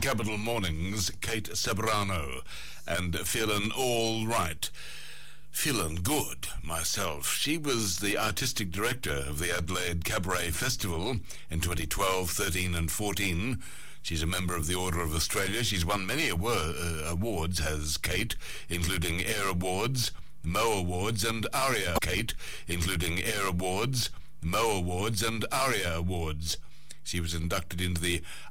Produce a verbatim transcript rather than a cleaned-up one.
Capital Mornings, Kate Ceberano, and feeling all right. Feeling good myself. She was the artistic director of the Adelaide Cabaret Festival in twenty twelve, thirteen and fourteen. She's a member of the Order of Australia. She's won many award, uh, awards, has Kate, including Air Awards, Mo Awards and ARIA. Kate, including Air Awards, Mo Awards and ARIA Awards. She was inducted into the